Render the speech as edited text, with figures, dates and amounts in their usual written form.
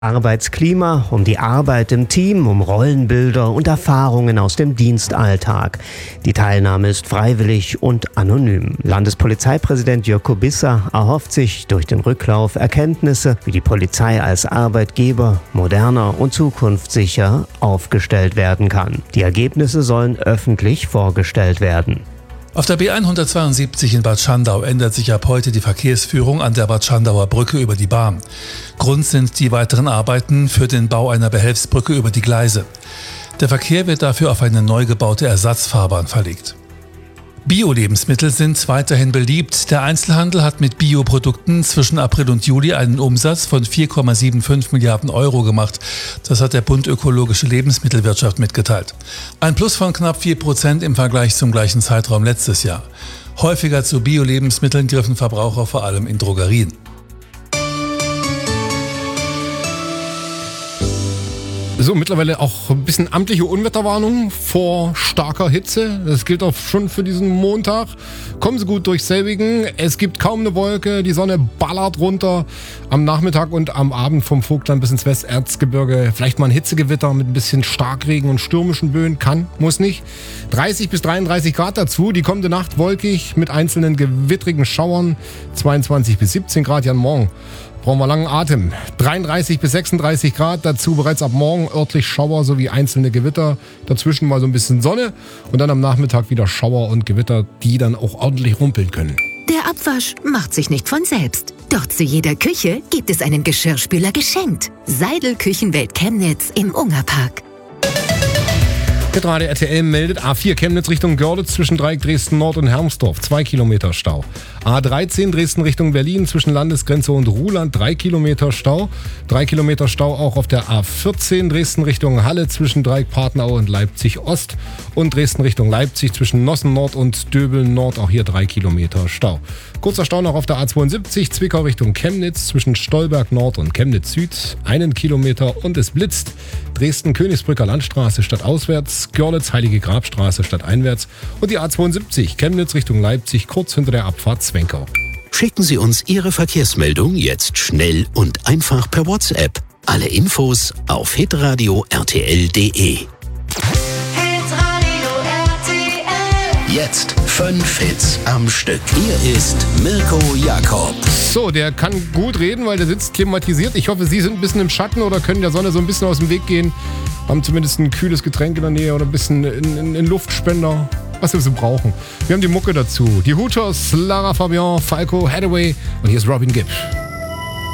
Arbeitsklima, um die Arbeit im Team, um Rollenbilder und Erfahrungen aus dem Dienstalltag. Die Teilnahme ist freiwillig und anonym. Landespolizeipräsident Jörg Kubissa erhofft sich durch den Rücklauf Erkenntnisse, wie die Polizei als Arbeitgeber moderner und zukunftssicher aufgestellt werden kann. Die Ergebnisse sollen öffentlich vorgestellt werden. Auf der B172 in Bad Schandau ändert sich ab heute die Verkehrsführung an der Bad Schandauer Brücke über die Bahn. Grund sind die weiteren Arbeiten für den Bau einer Behelfsbrücke über die Gleise. Der Verkehr wird dafür auf eine neu gebaute Ersatzfahrbahn verlegt. Bio-Lebensmittel sind weiterhin beliebt. Der Einzelhandel hat mit Bioprodukten zwischen April und Juli einen Umsatz von 4,75 Milliarden Euro gemacht. Das hat der Bund Ökologische Lebensmittelwirtschaft mitgeteilt. Ein Plus von knapp 4% im Vergleich zum gleichen Zeitraum letztes Jahr. Häufiger zu Bio-Lebensmitteln griffen Verbraucher vor allem in Drogerien. So, mittlerweile auch ein bisschen amtliche Unwetterwarnung vor starker Hitze. Das gilt auch schon für diesen Montag. Kommen Sie gut durch selbigen. Es gibt kaum eine Wolke. Die Sonne ballert runter. Am Nachmittag und am Abend vom Vogtland bis ins Westerzgebirge. Vielleicht mal ein Hitzegewitter mit ein bisschen Starkregen und stürmischen Böen. Kann, muss nicht. 30 bis 33 Grad dazu. Die kommende Nacht wolkig mit einzelnen gewittrigen Schauern. 22 bis 17 Grad ja morgen. Brauchen wir langen Atem. 33 bis 36 Grad, dazu bereits ab morgen örtlich Schauer sowie einzelne Gewitter. Dazwischen mal so ein bisschen Sonne und dann am Nachmittag wieder Schauer und Gewitter, die dann auch ordentlich rumpeln können. Der Abwasch macht sich nicht von selbst. Doch zu jeder Küche gibt es einen Geschirrspüler geschenkt. Seidel Küchenwelt Chemnitz im Ungerpark. Gerade RTL meldet A4 Chemnitz Richtung Görlitz zwischen Dreieck Dresden Nord und Hermsdorf 2 Kilometer Stau. A13 Dresden Richtung Berlin zwischen Landesgrenze und Ruhland 3 Kilometer Stau. 3 Kilometer Stau auch auf der A14 Dresden Richtung Halle zwischen Dreieck Partnau und Leipzig Ost. Und Dresden Richtung Leipzig zwischen Nossen Nord und Döbeln Nord auch hier 3 Kilometer Stau. Kurzer Stau noch auf der A72 Zwickau Richtung Chemnitz zwischen Stolberg Nord und Chemnitz Süd 1 Kilometer und es blitzt. Dresden Königsbrücker Landstraße stadtauswärts, Görlitz Heilige Grabstraße stadteinwärts und die A72 Chemnitz Richtung Leipzig kurz hinter der Abfahrt Zwenkau. Schicken Sie uns Ihre Verkehrsmeldung jetzt schnell und einfach per WhatsApp. Alle Infos auf hitradio rtl.de. Jetzt 5 Hits am Stück. Hier ist Mirko Jakob. So, der kann gut reden, weil der sitzt klimatisiert. Ich hoffe, Sie sind ein bisschen im Schatten oder können der Sonne so ein bisschen aus dem Weg gehen. Haben zumindest ein kühles Getränk in der Nähe oder ein bisschen in Luftspender, was wir so brauchen. Wir haben die Mucke dazu. Die Hooters, Lara Fabian, Falco, Hathaway und hier ist Robin Gibb.